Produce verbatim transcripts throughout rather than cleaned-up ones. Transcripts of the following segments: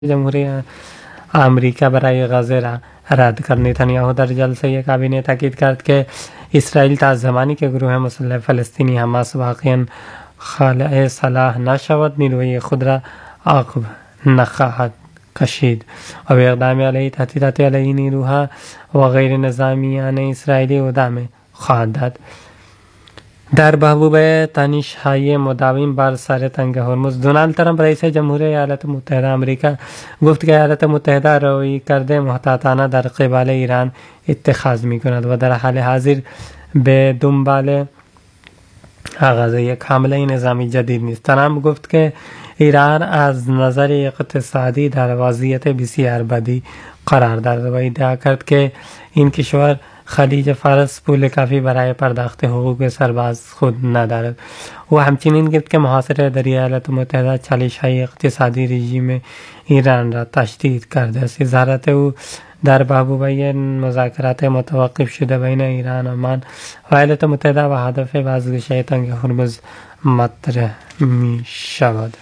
جمهوری آمریکا برای غزه را رد کرد. نتانیاهو در جلسه کابینه تاکید کرد که اسرائیل تا زمانی که گروه مسلح فلسطینی حماس واقعا خالع سلاح نشود نیروی خود را عقب نخواهد کشید و به اقدام علیه تهدیدات علیه نیروها و غیر نظامیان اسرائیلی ادامه خواهد داد. در بهبود تنش‌های مداوم بر سر تنگ هرمز، دونالد ترامپ رئیس جمهوری ایالات متحده آمریکا گفت که ایالات متحده روی کرده محتاطانه در قبال ایران اتخاذ می کند و در حال حاضر به دنبال آغاز یک حمله نظامی جدید نیست. ترامپ گفت که ایران از نظر اقتصادی در وضعیت بسیار بدی قرار دارد و ادعا کرد که این کشور خلیج فارس پول کافی برای پرداخت حقوق سرباز خود ندارد. او همچنین گفت که محاصره در ایالات متحده چالش‌های اقتصادی رژیم ایران را تشدید کرده است. اظهارات او در بهبود مذاکرات متوقف شده بین ایران، عمان و ایالات متحده و هدف بازگشایی تنگ هرمز مطرح می شود.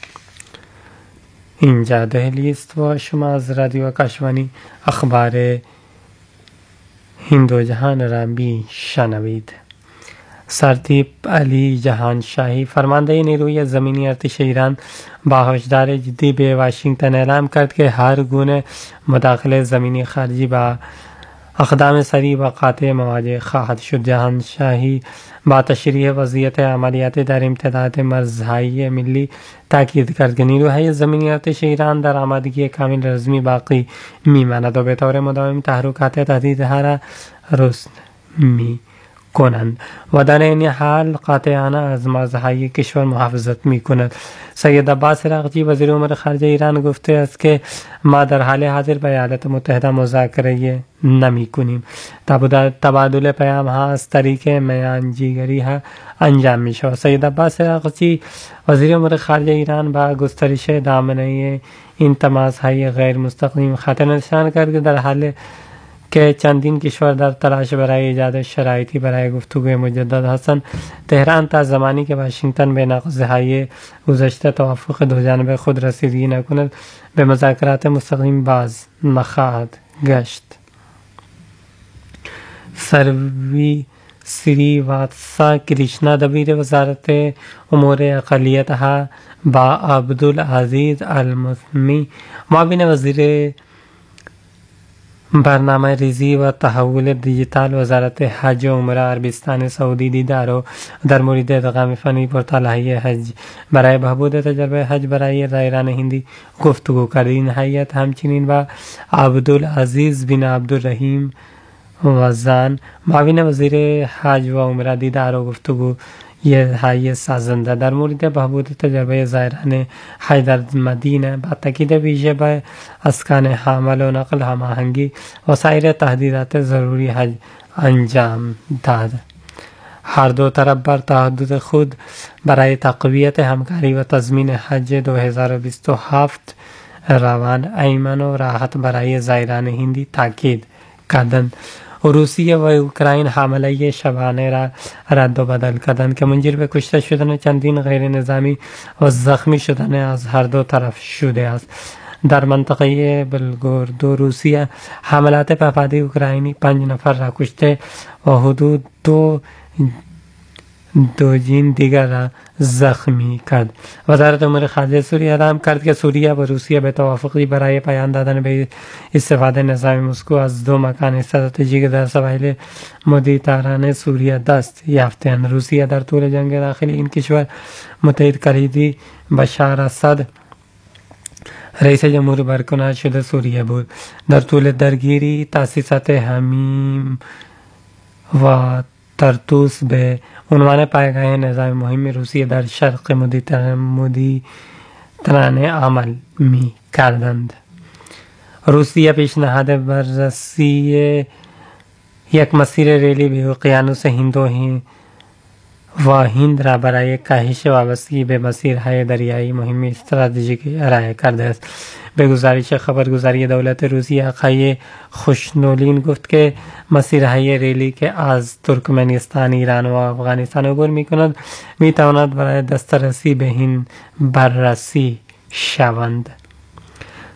اینجا دهلی است و شما از رادیو کاشانی اخبار هند و جهان را می شنوید. سرتیپ علی جهانشاهی فرمانده نیروی زمینی ارتش ایران با هشدار جدی به واشنگتن اعلام کرد که هر گونه مداخله زمینی خارجی با اقدام سریع و قاطع مواجه خواهد شد. جهانشاهی با تشریح وضعیت عملیات در امتداد مرزهای ملی تاکید کرد که نیروهای زمینی ارتش ایران در آمادگی کامل رزمی باقی میماند و به طور مداوم تحرکات تهدیدها را رصد می کنند و در این حال قاطعانه از مرزهای کشور محافظت می کند. سید عباس راغچی وزیر امور خارجه ایران گفته است که ما در حال حاضر با ایالات متحده مذاکره نمی کنیم. تبادل پیام ها از طریق میانجیگری ها انجام می شود. سید عباس راغچی وزیر امور خارجه ایران با گسترش دامنه این تماس های غیر مستقیم خاطر نشان کرد که در حال که چندین کشور در تلاش برای ایجاد شرایطی برای گفتگوی مجدد هستند، تهران تا زمانی که واشنگتن به نقض‌های گذشته توافق دو جانبه خود رسیدگی نکند به مذاکرات مستقیم باز نخواهد گشت. سروی سری واتسا کریشنا دبیر وزارت امور اقلیت‌ها با عبدالعزیز المثمی معاون وزیر برنامه ریزی و تحول دیجیتال وزارت حج و عمره عربستان سعودی دیدار و در مورد ادغام فنی پورتال‌های حج برای بهبود تجربه حج برای زائران هندی گفتگو کرد. این هیئت همچنین با عبدالعزیز بن عبدالرحیم وزان معاون وزیر حج و عمره دیدار و گفتگو های سازنده در مورد بهبود تجربه زائران حج در مدینه با تاکید ویژه به اسکان حمل و نقل هماهنگی و سایر تهدیدات ضروری حج انجام داد. هر دو طرف بر تعهد خود برای تقویت همکاری و تضمین حج دو هزار و بیست و هفت روان، ایمن و راحت برای زائران هندی تاکید کردند. روسیه و اوکراین حمله شبانه را رد و بدل کردند که منجر به کشته شدن چندین غیر نظامی و زخمی شدن از هر دو طرف شده است. در منطقه بلگورود روسیه حملات پهپادی اوکراینی پنج نفر را کشته و حدود دو دوجین دیگر را زخمی کرد. وزارت امور خارجه سوریه اعلام کرد که سوریه و روسیه به توافقی برای پایان دادن به استفاده نظام مسکو از دو مکان استراتژیک در سواحل مدیترانه سوریه دست یافتند. روسیه در طول جنگ داخلی این کشور متحد کلیدی بشار اسد رئیس جمهور برکنار شده سوریه بود. در طول درگیری تاسیسات حمیم و ترتوس به عنوان پایگاه نظام مهم روسیه در شرق مدیترانه عمل می کردند. روسیه پیشنهاد بررسی یک مسیر ریلی به اقیانوس هند و هند را برای کاهش وابستگی به مسیرهای دریایی مهم استراتژیک ارائه کرده است. به گزارش خبرگزاری دولت روسیه آقای خوشنولین گفت که مسیرهای ریلی که از ترکمنستان، ایران و افغانستان عبور می کند می تواند برای دسترسی به هند بررسی شوند.